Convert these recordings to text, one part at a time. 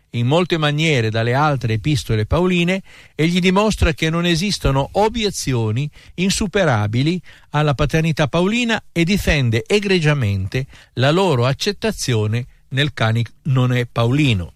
in molte maniere dalle altre epistole pauline e gli dimostra che non esistono obiezioni insuperabili alla paternità paolina e difende egregiamente la loro accettazione nel canone paolino.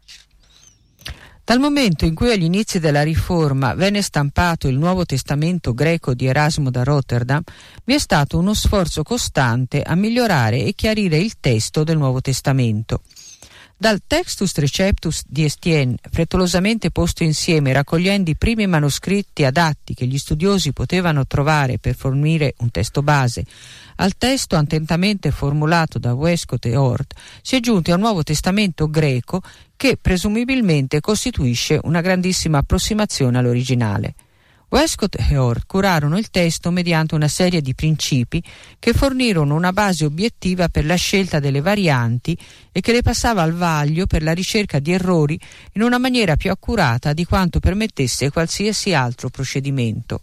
Dal momento in cui agli inizi della Riforma venne stampato il Nuovo Testamento greco di Erasmo da Rotterdam, vi è stato uno sforzo costante a migliorare e chiarire il testo del Nuovo Testamento. Dal Textus Receptus di Estienne, frettolosamente posto insieme raccogliendo i primi manoscritti adatti che gli studiosi potevano trovare per fornire un testo base, al testo attentamente formulato da Westcott e Hort, si è giunti a un Nuovo Testamento greco che presumibilmente costituisce una grandissima approssimazione all'originale. Westcott e Hort curarono il testo mediante una serie di principi che fornirono una base obiettiva per la scelta delle varianti e che le passava al vaglio per la ricerca di errori in una maniera più accurata di quanto permettesse qualsiasi altro procedimento.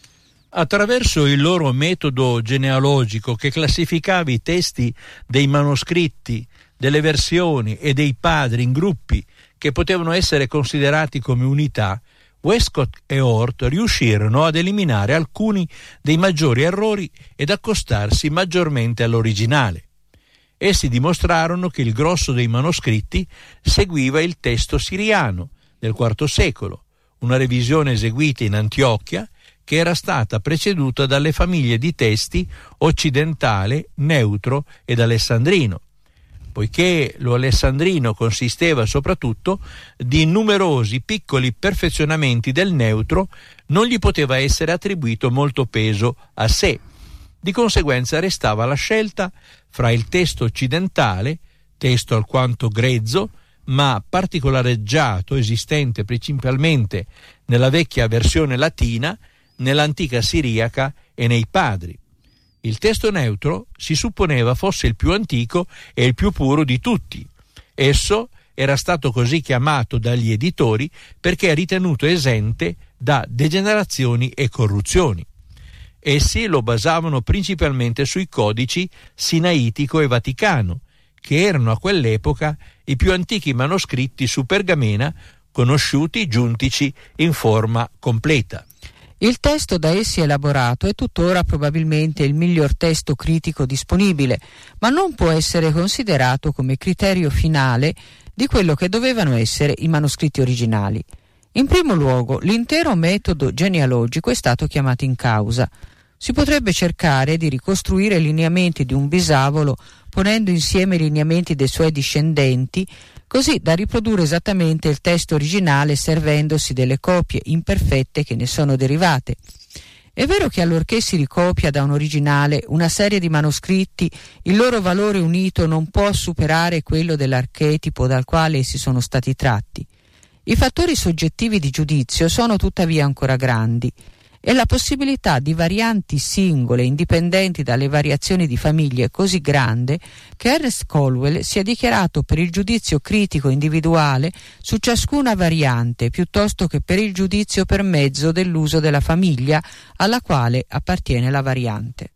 Attraverso il loro metodo genealogico che classificava i testi dei manoscritti, delle versioni e dei padri in gruppi che potevano essere considerati come unità, Westcott e Hort riuscirono ad eliminare alcuni dei maggiori errori ed accostarsi maggiormente all'originale. Essi dimostrarono che il grosso dei manoscritti seguiva il testo siriano del IV secolo, una revisione eseguita in Antiochia che era stata preceduta dalle famiglie di testi occidentale, neutro ed alessandrino, poiché lo alessandrino consisteva soprattutto di numerosi piccoli perfezionamenti del neutro, non gli poteva essere attribuito molto peso a sé. Di conseguenza restava la scelta fra il testo occidentale, testo alquanto grezzo, ma particolareggiato, esistente principalmente nella vecchia versione latina, nell'antica siriaca e nei padri. Il testo neutro si supponeva fosse il più antico e il più puro di tutti. Esso era stato così chiamato dagli editori perché è ritenuto esente da degenerazioni e corruzioni. Essi lo basavano principalmente sui codici sinaitico e vaticano, che erano a quell'epoca i più antichi manoscritti su pergamena conosciuti giuntici in forma completa. Il testo da essi elaborato è tuttora probabilmente il miglior testo critico disponibile, ma non può essere considerato come criterio finale di quello che dovevano essere i manoscritti originali. In primo luogo, l'intero metodo genealogico è stato chiamato in causa. Si potrebbe cercare di ricostruire i lineamenti di un bisavolo ponendo insieme i lineamenti dei suoi discendenti, così da riprodurre esattamente il testo originale servendosi delle copie imperfette che ne sono derivate. È vero che allorché si ricopia da un originale una serie di manoscritti, il loro valore unito non può superare quello dell'archetipo dal quale essi sono stati tratti. I fattori soggettivi di giudizio sono tuttavia ancora grandi e la possibilità di varianti singole indipendenti dalle variazioni di famiglie è così grande che Ernest Colwell si è dichiarato per il giudizio critico individuale su ciascuna variante piuttosto che per il giudizio per mezzo dell'uso della famiglia alla quale appartiene la variante.